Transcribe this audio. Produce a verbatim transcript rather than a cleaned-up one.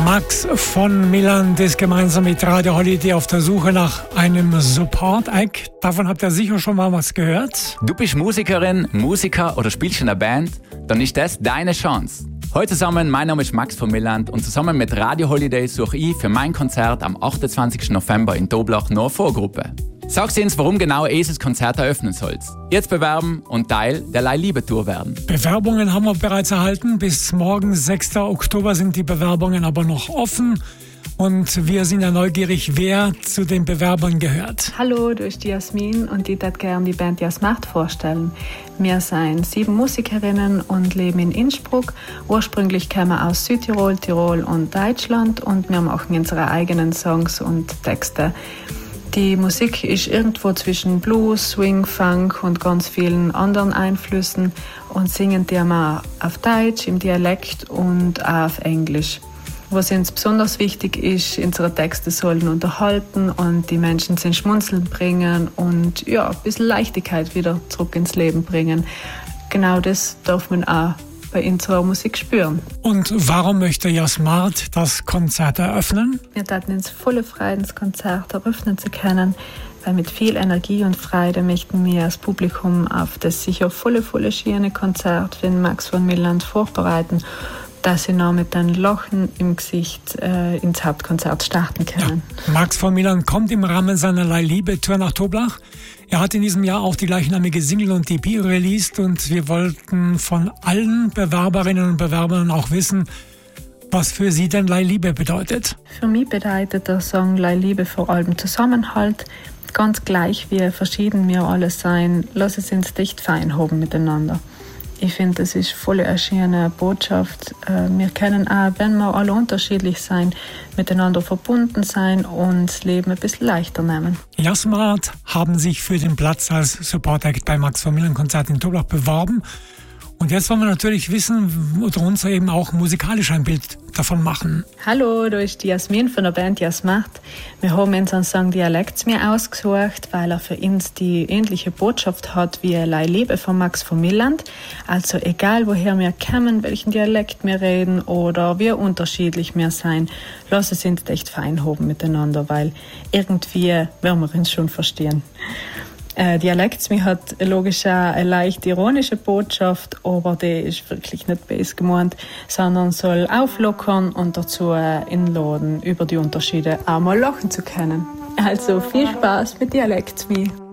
Max von Milland ist gemeinsam mit Radio Holiday auf der Suche nach einem Support-Act. Davon habt ihr sicher schon mal was gehört. Du bist Musikerin, Musiker oder spielst in einer Band? Dann ist das deine Chance. Heute zusammen, mein Name ist Max von Milland und zusammen mit Radio Holiday suche ich für mein Konzert am achtundzwanzigsten November in Toblach noch eine Vorgruppe. Sag sie uns, warum genau ihr das Konzert eröffnen sollt. Jetzt bewerben und Teil der Leih-Liebe-Tour werden. Bewerbungen haben wir bereits erhalten. Bis morgen, sechsten Oktober, sind die Bewerbungen aber noch offen. Und wir sind ja neugierig, wer zu den Bewerbern gehört. Hallo, du bist die Jasmin und ich würde gerne die Band Jasmacht vorstellen. Wir sind sieben Musikerinnen und leben in Innsbruck. Ursprünglich kommen wir aus Südtirol, Tirol und Deutschland und wir machen unsere eigenen Songs und Texte. Die Musik ist irgendwo zwischen Blues, Swing, Funk und ganz vielen anderen Einflüssen und singen die immer auf Deutsch, im Dialekt und auch auf Englisch. Was uns besonders wichtig ist, unsere Texte sollen unterhalten und die Menschen zum Schmunzeln bringen und ja, ein bisschen Leichtigkeit wieder zurück ins Leben bringen. Genau das darf man auch bei unserer Musik spüren. Und warum möchte Jasmacht das Konzert eröffnen? Wir hatten uns volle Freude, das Konzert eröffnen zu können, weil mit viel Energie und Freude möchten wir das Publikum auf das sicher volle, volle schöne Konzert für Max von Milland vorbereiten, dass sie noch mit einem Lachen im Gesicht äh, ins Hauptkonzert starten können. Ja, Max von Milland kommt im Rahmen seiner Leih-Liebe-Tour nach Toblach. Er hat in diesem Jahr auch die gleichnamige Single und E P released und wir wollten von allen Bewerberinnen und Bewerbern auch wissen, was für sie denn Leih-Liebe bedeutet. Für mich bedeutet der Song Leih-Liebe vor allem Zusammenhalt. Ganz gleich wie verschieden wir alle sein, lass es uns dicht fein haben miteinander. Ich finde, das ist voll eine schöne Botschaft. Wir können auch, wenn wir alle unterschiedlich sein, miteinander verbunden sein und das Leben ein bisschen leichter nehmen. Jasmacht haben sich für den Platz als Support Act bei Max von Milland Konzert in Toblach beworben. Und jetzt wollen wir natürlich wissen oder uns eben auch musikalisch ein Bild davon machen. Hallo, da ist die Jasmin von der Band Jasmacht. Wir haben unseren Song Dialekt mir ausgesucht, weil er für uns die ähnliche Botschaft hat wie Leih-Liebe von Max von Milland. Also egal woher wir kommen, welchen Dialekt wir reden oder wie unterschiedlich wir sein, lass es uns echt fein haben miteinander, weil irgendwie werden wir uns schon verstehen. Äh, Dialekt mir hat logisch auch eine leicht ironische Botschaft, aber die ist wirklich nicht böse gemeint, sondern soll auflockern und dazu äh, einladen, über die Unterschiede auch mal lachen zu können. Also viel Spaß mit Dialekt mir.